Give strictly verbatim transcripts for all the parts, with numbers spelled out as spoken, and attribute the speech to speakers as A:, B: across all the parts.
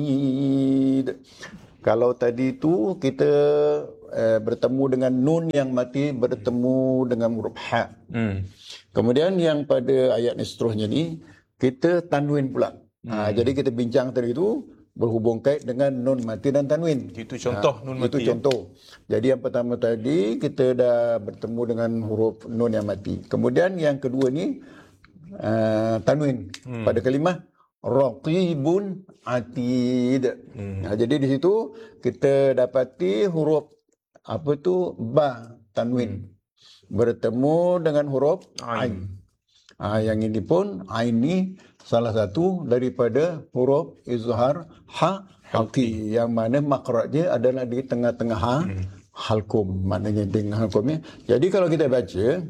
A: Kalau tadi tu kita uh, bertemu dengan nun yang mati, bertemu dengan huruf ha. Hmm. Kemudian yang pada ayat ni seterusnya ni kita tanwin pula. Hmm. Uh, jadi kita bincang tadi tu berhubung kait dengan nun mati dan tanwin.
B: Itu contoh uh, nun mati.
A: Itu contoh. Ya? Jadi yang pertama tadi kita dah bertemu dengan huruf nun yang mati. Kemudian yang kedua ni uh, tanwin hmm. pada kalimah raqibun atid. Hmm. Nah, jadi di situ kita dapati huruf apa tu ba tanwin hmm. bertemu dengan huruf ain. Ah, yang ini pun ain ni salah satu daripada huruf izhar ha halqi, yang mana makhraj dia adalah di tengah-tengah ha hmm. halqum, maknanya dengan halqumnya. Jadi kalau kita baca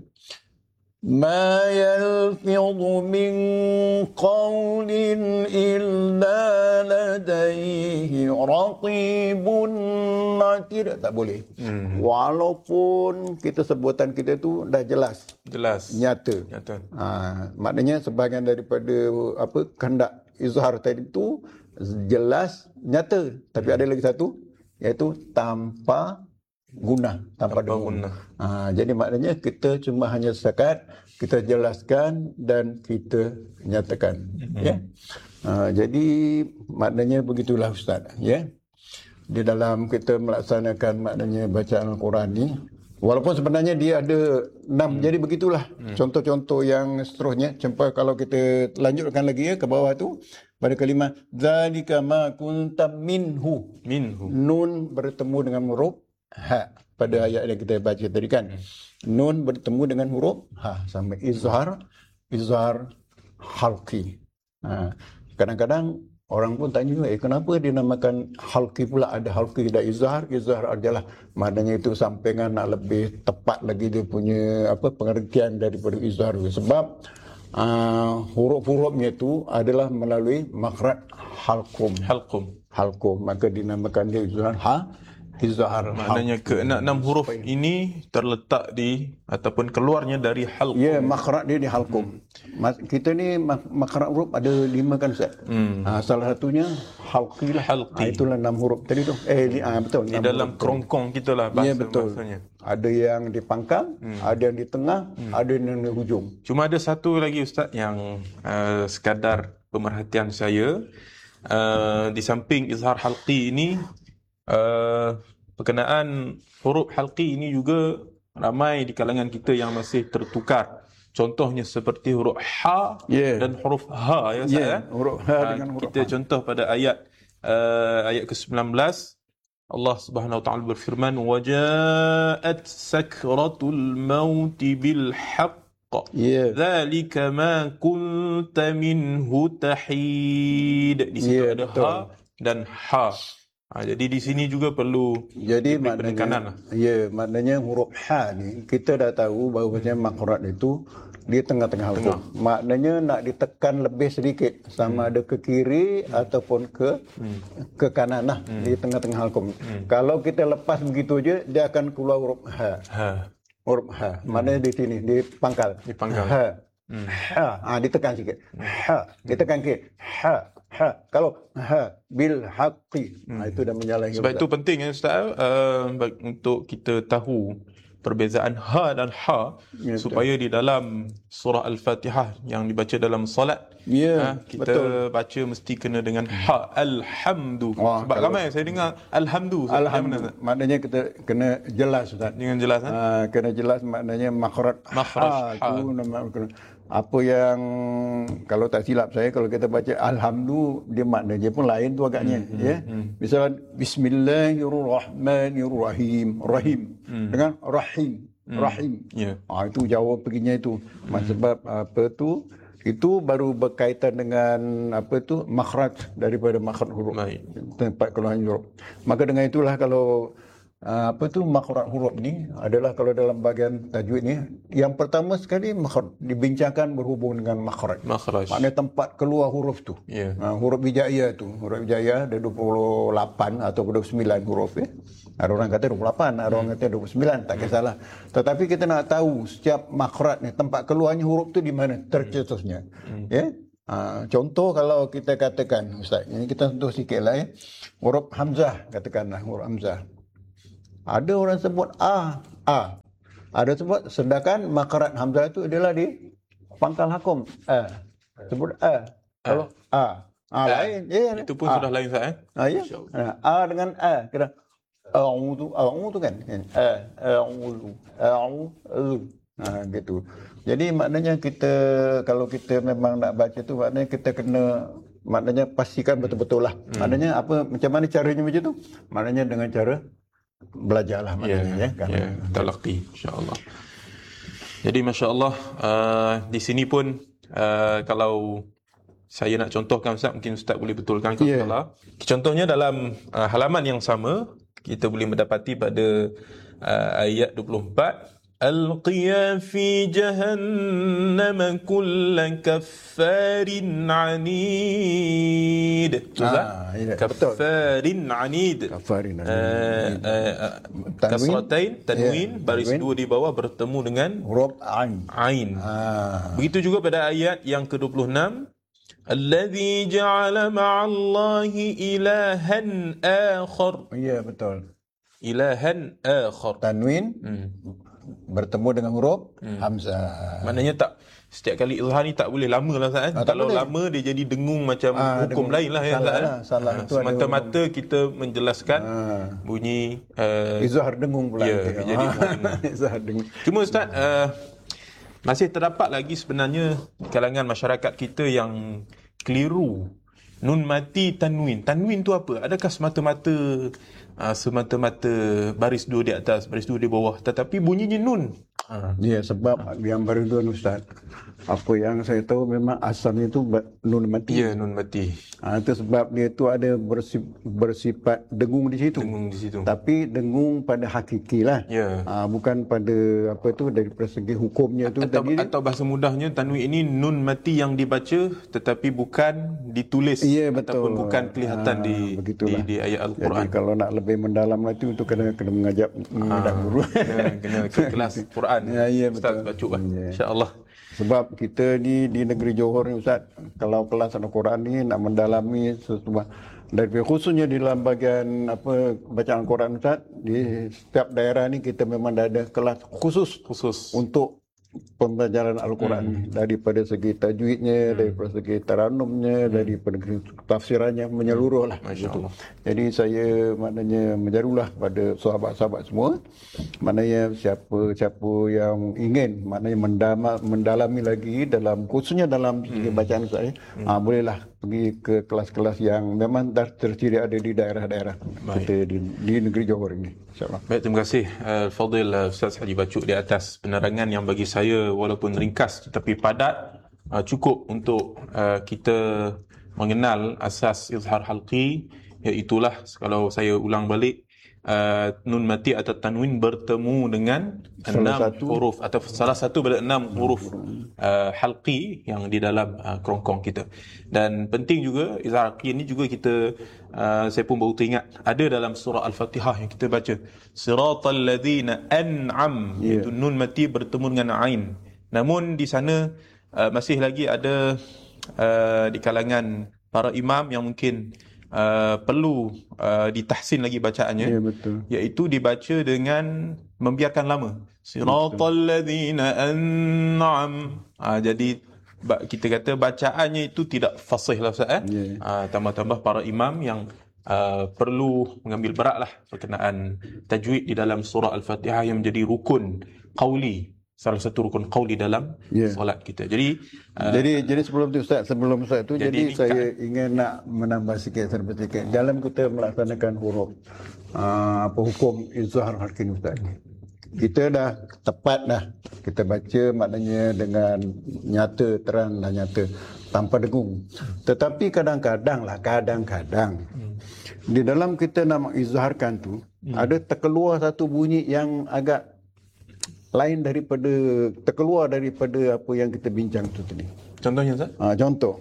A: ما يلفظ من قول إلا لديه رقيب عتيد, tak boleh. Hmm. Walaupun kita sebutan kita tu dah jelas,
B: jelas,
A: nyata.
B: Nyata.
A: Ha, maknanya sebahagian daripada apa kehendak izhar tadi tu jelas, nyata. Tapi hmm. ada lagi satu, iaitu tanpa guna, tanpa, tanpa guna. Ha, jadi maknanya kita cuma hanya setakat kita jelaskan dan kita nyatakan. Mm-hmm. Ya. Ha, jadi maknanya begitulah Ustaz. Ya. Di dalam kita melaksanakan maknanya bacaan Al-Quran ni, walaupun sebenarnya dia ada enam, hmm. jadi begitulah hmm. contoh-contoh yang seterusnya. Contoh kalau kita lanjutkan lagi ya ke bawah tu pada kalimah zalika ma kuntam minhu.
B: Minhu.
A: Nun bertemu dengan huruf ha pada ayat yang kita baca tadi kan. Hmm. Nun bertemu dengan huruf ha sampai izhar izhar halqi. Ha. Kadang-kadang orang pun tanya juga, eh kenapa dinamakan halqi pula, ada halqi dan izhar? Izhar adalah maknanya itu sampingan, nak lebih tepat lagi dia punya apa pengertian daripada izhar. Sebab uh, huruf-hurufnya itu adalah melalui makhraj halqum.
B: Halqum.
A: Halqum, maka dinamakan dia izhar ha izhar.
B: Maknanya keenam huruf ini terletak di ataupun keluarnya dari halqum.
A: Ya, makhraj dia di halqum. Hmm. Kita ni makhraj huruf ada lima kan Ustaz? Hmm. Ha, salah satunya halqi lah.
B: Halqi.
A: Ha, itulah enam huruf tadi tu. Eh di, ha, betul.
B: Di dalam kerongkong kita lah bahasa,
A: ya, betul.
B: bahasanya.
A: Ada yang di pangkal, hmm. ada yang di tengah, hmm. ada yang di hujung.
B: Cuma ada satu lagi Ustaz yang uh, sekadar pemerhatian saya. Uh, di samping izhar halqi ini, uh, perkenaan huruf halqi ini juga ramai di kalangan kita yang masih tertukar. Contohnya seperti huruf ha yeah. dan huruf ha ya Ustaz. Yeah.
A: Huruf ha uh, dengan huruf
B: kita ha. Contoh pada ayat uh, ayat ke sembilan belas, Allah Subhanahu wa taala berfirman, "Waja'at sakratul maut bil haqq." Yeah. Dzalika ma kunta minhu tahid. Di situ yeah, ada betul. Ha dan ha. Ha, jadi di sini juga perlu
A: jadi maknanya, ya, maknanya huruf ha ni kita dah tahu bahawa hmm. makhraj itu di tengah-tengah halqum. Maknanya nak ditekan lebih sedikit, sama hmm. ada ke kiri hmm. ataupun ke hmm. ke kanan lah, hmm. di tengah-tengah halqum. Hmm. Kalau kita lepas begitu je, dia akan keluar huruf ha. Ha. Huruf ha. Hmm. Maknanya di sini, di pangkal.
B: Di pangkal.
A: Ha. Hmm. Ha. Ha, ditekan sikit. Ha. Ditekan sikit. Ha. Ha, kalau ha bil haqqi, hmm. ha, itu dah menyalahi.
B: Sebab itu penting ya Ustaz, uh, untuk kita tahu perbezaan ha dan ha, ya, supaya betul. Di dalam surah Al-Fatihah yang dibaca dalam solat,
A: ya,
B: ha, kita
A: betul.
B: baca mesti kena dengan ha, alhamdu.
A: Wah,
B: sebab ramai saya dengar alhamdu.
A: Alhamdu, maknanya kita kena jelas Ustaz.
B: Dengan jelas, ha?
A: Ha, kena jelas maknanya makhraj ha, ha. Itu nama apa yang kalau tak silap saya, kalau kita baca alhamdu, dia maknanya pun lain tu agaknya, hmm, ya. Hmm. Misalnya bismillahirrahmanirrahim, rahim hmm. dengan rahim, hmm. rahim. Yeah. Ah, itu jawab perginya itu. Hmm. Sebab apa tu? Itu baru berkaitan dengan apa tu? Makhraj daripada makhraj huruf. Baik. Tempat keluaran huruf. Maka dengan itulah kalau Uh, apa tu makhraj huruf ni adalah kalau dalam bahagian tajwid ni, yang pertama sekali makhraj dibincangkan berhubung dengan makhraj.
B: Makhraj.
A: Maknanya tempat keluar huruf tu. Yeah. Uh, huruf hijaiyah tu, huruf hijaiyah ada dua puluh lapan atau dua puluh sembilan huruf ya. Ada orang kata dua puluh lapan, ada orang kata dua puluh sembilan, tak kisahlah. Tetapi kita nak tahu setiap makhraj ni tempat keluarnya huruf tu di mana, tercetusnya. Hmm. Ya. Ha, contoh kalau kita katakan, Ustaz, ini kita sentuh sikit lah ya. Huruf Hamzah, katakanlah huruf Hamzah. Ada orang sebut A, A. Ada sebut, sedangkan makarat Hamzah itu adalah di pangkal hakum. A. Sebut A. Kalau A. A,
B: A.
A: lain. Ya,
B: Itu pun
A: A.
B: sudah lain, Ustaz. Eh?
A: Ha, ya. A dengan A. Kira a'udzu, a'udzu kan? A, a'udzu, a'udzu. Ha, gitu. Jadi maknanya kita, kalau kita memang nak baca tu, maknanya kita kena, maknanya pastikan betul-betul lah. Hmm. Maknanya apa, macam mana caranya macam tu? Maknanya dengan cara belajarlah maknanya ya.
B: Ya, ya, talaqi, insya-Allah. Jadi masya-Allah, uh, di sini pun uh, kalau saya nak contohkan Ustaz, mungkin Ustaz boleh betulkan kalau
A: yeah.
B: salah. Contohnya dalam uh, halaman yang sama, kita boleh mendapati pada uh, ayat dua puluh empat, Alqiya fi jahannam kulla kaffarin anid.
A: Ah, ya,
B: kaffarin anid.
A: Kaffarin anid.
B: Uh, uh, kasratain, tanwin, yeah. baris tanwin. Dua di bawah bertemu dengan
A: huruf ain.
B: Ain.
A: Ah.
B: Begitu juga pada ayat yang ke dua puluh enam, Alladhi ja'ala ma'allahi ilahan akhar.
A: Ya, betul.
B: Ilahan akhar.
A: Tanwin hmm. bertemu dengan huruf hmm. Hamzah.
B: Maknanya tak, setiap kali izhar ni tak boleh lama lah Ustaz. Ah, Kalau boleh. lama dia jadi dengung macam ah, hukum dengung. lain lah ya Ustaz.
A: Salah, salah.
B: Ah, semata-mata kita menjelaskan ah. bunyi
A: uh, izhar dengung pula.
B: Ya, dia jadi
A: izhar dengung.
B: Cuma Ustaz, uh, masih terdapat lagi sebenarnya kalangan masyarakat kita yang keliru nun mati tanwin. Tanwin tu apa? Adakah semata-mata uh, semata-mata baris dua di atas, baris dua di bawah, tetapi bunyinya nun?
A: Ha. Ya, sebab yang baru dua Ustaz, apa yang saya tahu memang asalnya itu nun mati.
B: Ya, nun mati.
A: Ha, itu sebab dia tu ada bersifat, bersifat dengung di situ.
B: Dengung di situ.
A: Tapi dengung pada hakiki lah.
B: Ya.
A: Ha, bukan pada apa tu dari segi hukumnya tu
B: atau,
A: tadi.
B: Atau bahasa mudahnya tanwin ini nun mati yang dibaca tetapi bukan ditulis,
A: ya, betul.
B: Ataupun bukan kelihatan ha, di, di di ayat Al-Quran.
A: Jadi kalau nak lebih mendalam lagi itu kena kena mengajak mengadap
B: ha,
A: guru.
B: Kena, kena ke kelas Quran.
A: Ya, ya,
B: Ustaz baca lah.
A: Ya.
B: Insya-Allah.
A: Sebab kita ni di negeri Johor ni Ustaz, kalau kelas Al-Quran ni nak mendalami sesuatu, dari khususnya di dalam bahagian apa bacaan Al-Quran Ustaz, di setiap daerah ni kita memang ada kelas khusus
B: khusus
A: untuk pembelajaran Al-Quran, hmm. daripada segi tajwidnya, hmm. daripada segi taranumnya, hmm. daripada segi tafsirannya menyeluruh lah. Gitu. Jadi saya maknanya menjarulah pada sahabat-sahabat semua, maknanya siapa-siapa yang ingin maknanya mendama, mendalami lagi dalam khususnya dalam segi hmm. bacaan saya, hmm. ah, bolehlah pergi ke kelas-kelas yang memang dah tersedia ada di daerah-daerah kita di, di negeri Johor ini. InsyaAllah.
B: Baik, terima kasih Al-Fadhil uh, Ustaz Haji Bacuk di atas penerangan yang bagi saya walaupun ringkas tetapi padat, uh, cukup untuk uh, kita mengenal asas izhar halqi, iaitulah kalau saya ulang balik, uh, nun mati atau tanwin bertemu dengan
A: salah
B: enam
A: satu.
B: huruf atau salah satu pada enam huruf uh, halqi yang di dalam uh, kerongkong kita. Dan penting juga izhar halqi ini juga kita uh, saya pun baru teringat ada dalam surah Al-Fatihah yang kita baca, siratal ladzina an'am, yeah. itu nun mati bertemu dengan ain. Namun di sana uh, masih lagi ada uh, di kalangan para imam yang mungkin Uh, perlu uh, ditahsin lagi bacaannya,
A: ya, betul.
B: Iaitu dibaca dengan membiarkan lama, siratal ladzina an'am. uh, jadi kita kata bacaannya itu tidak fasih lah Ustaz, eh? yeah. uh, tambah-tambah para imam yang uh, perlu mengambil beratlah berkenaan tajwid di dalam surah Al-Fatihah yang menjadi rukun qauli, salah satu rukun qauli dalam yeah. solat kita. Jadi uh,
A: jadi jadi sebelum tu Ustaz, sebelum Ustaz tu jadi, jadi saya kan ingin nak menambah sikit sedikit dalam kita melaksanakan huruf uh, apa hukum izhar halqi Ustaz. Kita dah tepat dah kita baca maknanya dengan nyata, terang dan nyata tanpa dengung. Tetapi kadang-kadang lah kadang-kadang hmm. di dalam kita nak mengizharkan tu hmm. ada terkeluar satu bunyi yang agak lain daripada, terkeluar daripada apa yang kita bincang tu tadi.
B: Contohnya Ustaz?
A: Ha, contoh.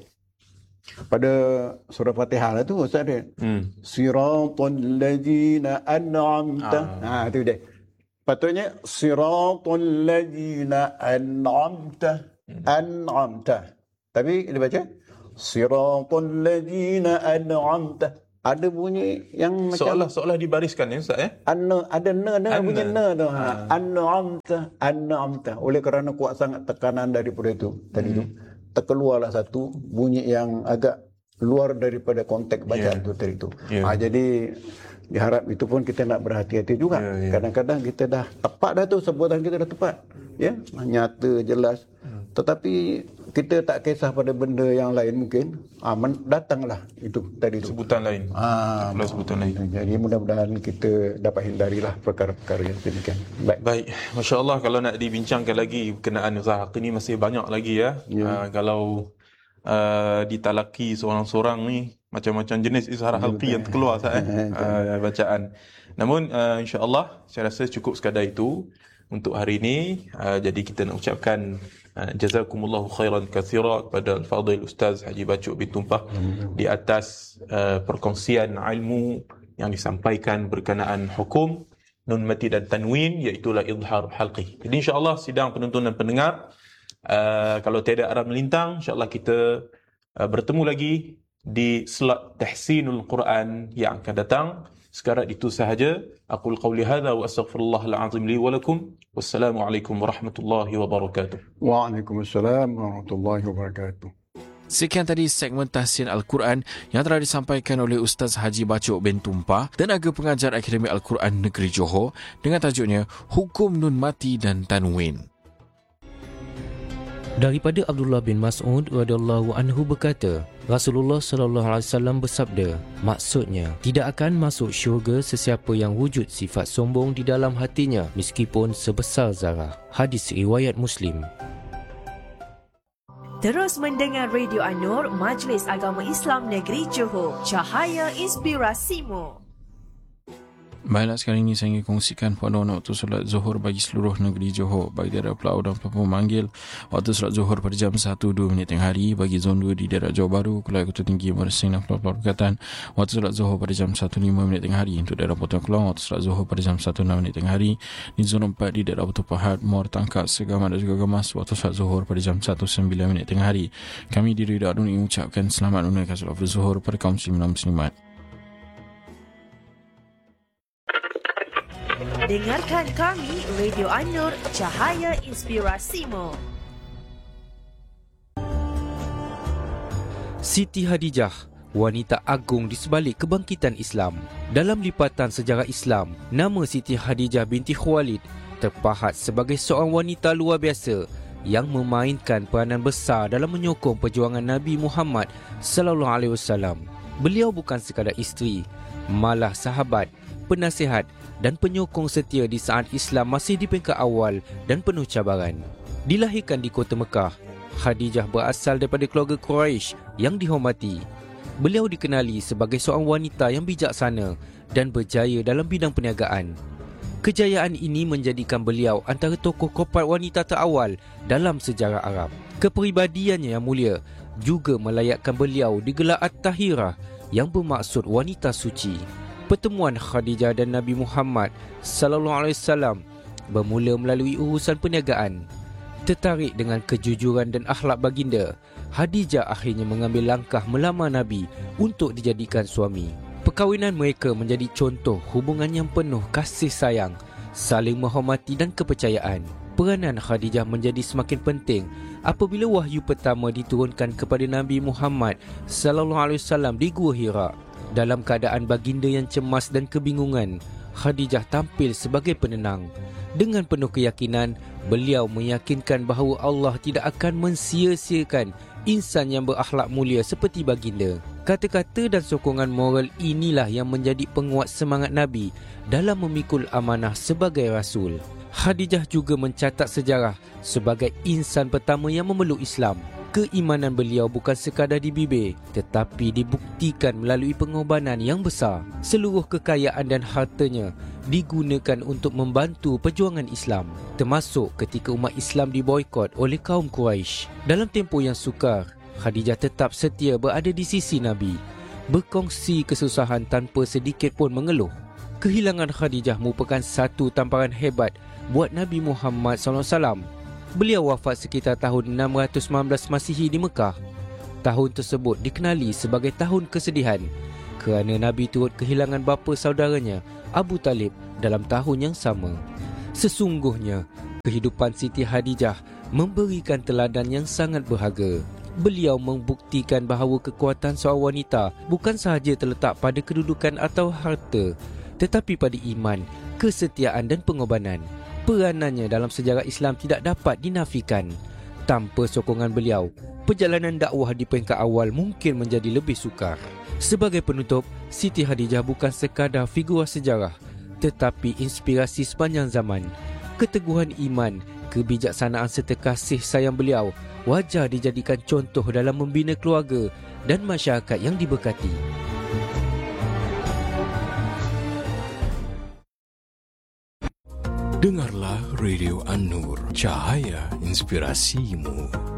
A: Pada surah Fatihah lah tu Ustaz dia. Hmm. Siratal ladzina an'amta. Ah. Ha, tu dia. Patutnya siratal ladzina an'amta. Hmm. An'amta. Tapi dia baca Siratal ladzina an'amta. Ada bunyi yang macam
B: Seolah-seolah dibariskan ya Ustaz eh.
A: Anna, ada na, na
B: Anna.
A: bunyi na tu. Ha. An'amta, an'amta. Oleh kerana kuat sangat tekanan daripada itu tadi tu, terkeluarlah satu bunyi yang agak luar daripada konteks bacaan
B: Yeah.
A: tu tadi tu.
B: Yeah.
A: Ha, jadi diharap itu pun kita nak berhati-hati juga.
B: Yeah, yeah.
A: Kadang-kadang kita dah tepat dah tu, sebutan kita dah tepat. Ya, nyata, jelas. Hmm. Tetapi kita tak kisah pada benda yang lain mungkin. Ah, men- datanglah itu tadi tu.
B: Sebutan lain.
A: Ah,
B: Pula sebutan lain.
A: Jadi mudah-mudahan kita dapat hindarilah perkara-perkara yang demikian. Baik.
B: Baik, Masya Allah, kalau nak dibincangkan lagi berkenaan usaha haq ini masih banyak lagi ya.
A: Ya.
B: Uh, kalau uh, ditalaki seorang-seorang ni macam-macam jenis izhar halqi yang terkeluar Ustaz eh, uh, bacaan. Namun uh, insya-Allah saya rasa cukup sekadar itu untuk hari ini. Uh, jadi kita nak ucapkan uh, jazakumullahu khairan katsira kepada Al-Fadhil Ustaz Haji Bacuk bin Tumpah di atas uh, perkongsian ilmu yang disampaikan berkenaan hukum nun mati dan tanwin, iaitu izhar halqi. Jadi insya-Allah sidang penonton dan pendengar, uh, kalau tiada arah melintang, insya-Allah kita uh, bertemu lagi di slot tahsinul Quran yang akan datang. Sekarang itu sahaja. Aqul qawli hadza wa astaghfirullahal azim li wa lakum. Wassalamualaikum warahmatullahi wabarakatuh.
A: Waalaikumsalam warahmatullahi wabarakatuh.
C: Sekian tadi segmen Tahsin Al-Quran yang telah disampaikan oleh Ustaz Haji Bacuk bin Tumpah, tenaga pengajar Akademi Al-Quran Negeri Johor, dengan tajuknya Hukum Nun Mati dan Tanwin.
D: Daripada Abdullah bin Mas'ud radhiyallahu anhu berkata, Rasulullah sallallahu alaihi wasallam bersabda, maksudnya tidak akan masuk syurga sesiapa yang wujud sifat sombong di dalam hatinya meskipun sebesar zarah. Hadis riwayat Muslim.
E: Terus mendengar Radio An-Nur, Majlis Agama Islam Negeri Johor, cahaya inspirasimu.
C: Baiklah, sekarang ini saya ingin kongsikan pada waktu solat Zuhur bagi seluruh negeri Johor. Bagi daerah Pulau dan Papua Manggil, waktu solat Zuhur pada jam satu dua minit tengah hari. Bagi zon dua di daerah Johor Bahru, Kuala Kota Tinggi, Mersing dan Pulau-Pulau Perikatan, waktu solat Zuhur pada jam satu lima minit tengah hari. Untuk daerah Potong Kelong, waktu solat Zuhur pada jam satu enam minit tengah hari. Di zon empat di daerah Batu Pahat, Muar Tangkap, Segamat dan juga Gemas, waktu solat Zuhur pada jam satu sembilan minit tengah hari. Kami di Radio Adun ingin mengucapkan selamat menunaikan solat Zuhur pada kaum muslimin dan muslimat.
E: Dengarkan kami, Radio An-Nur, cahaya inspirasimu.
D: Siti Khadijah, wanita agung di sebalik kebangkitan Islam. Dalam lipatan sejarah Islam, nama Siti Khadijah binti Khuwailid terpahat sebagai seorang wanita luar biasa yang memainkan peranan besar dalam menyokong perjuangan Nabi Muhammad sallallahu alaihi wasallam. Beliau bukan sekadar isteri, malah sahabat, penasihat dan penyokong setia di saat Islam masih di peringkat awal dan penuh cabaran. Dilahirkan di kota Mekah, Khadijah berasal daripada keluarga Quraisy yang dihormati. Beliau dikenali sebagai seorang wanita yang bijaksana dan berjaya dalam bidang perniagaan. Kejayaan ini menjadikan beliau antara tokoh korporat wanita terawal dalam sejarah Arab. Kepribadiannya yang mulia juga melayakkan beliau digelar At-Tahirah yang bermaksud wanita suci. Pertemuan Khadijah dan Nabi Muhammad sallallahu alaihi wasallam bermula melalui urusan perniagaan. Tertarik dengan kejujuran dan akhlak baginda, Khadijah akhirnya mengambil langkah melamar Nabi untuk dijadikan suami. Perkahwinan mereka menjadi contoh hubungan yang penuh kasih sayang, saling menghormati dan kepercayaan. Peranan Khadijah menjadi semakin penting apabila wahyu pertama diturunkan kepada Nabi Muhammad sallallahu alaihi wasallam di Gua Hira. Dalam keadaan baginda yang cemas dan kebingungan, Khadijah tampil sebagai penenang. Dengan penuh keyakinan, beliau meyakinkan bahawa Allah tidak akan mensia-siakan insan yang berakhlak mulia seperti baginda. Kata-kata dan sokongan moral inilah yang menjadi penguat semangat Nabi dalam memikul amanah sebagai Rasul. Khadijah juga mencatat sejarah sebagai insan pertama yang memeluk Islam. Keimanan beliau bukan sekadar di bibir, tetapi dibuktikan melalui pengorbanan yang besar. Seluruh kekayaan dan hartanya digunakan untuk membantu perjuangan Islam, termasuk ketika umat Islam diboikot oleh kaum Quraisy. Dalam tempoh yang sukar, Khadijah tetap setia berada di sisi Nabi, berkongsi kesusahan tanpa sedikit pun mengeluh. Kehilangan Khadijah merupakan satu tamparan hebat buat Nabi Muhammad sallallahu alaihi wasallam. Beliau wafat sekitar tahun enam ratus sembilan belas Masihi di Mekah. Tahun tersebut dikenali sebagai tahun kesedihan kerana Nabi turut kehilangan bapa saudaranya Abu Talib dalam tahun yang sama. Sesungguhnya, kehidupan Siti Khadijah memberikan teladan yang sangat berharga. Beliau membuktikan bahawa kekuatan seorang wanita bukan sahaja terletak pada kedudukan atau harta, tetapi pada iman, kesetiaan dan pengorbanan. Peranannya dalam sejarah Islam tidak dapat dinafikan. Tanpa sokongan beliau, perjalanan dakwah di peringkat awal mungkin menjadi lebih sukar. Sebagai penutup, Siti Khadijah bukan sekadar figura sejarah, tetapi inspirasi sepanjang zaman. Keteguhan iman, kebijaksanaan serta kasih sayang beliau wajar dijadikan contoh dalam membina keluarga dan masyarakat yang diberkati.
C: Dengarlah Radio An-Nur, cahaya inspirasimu.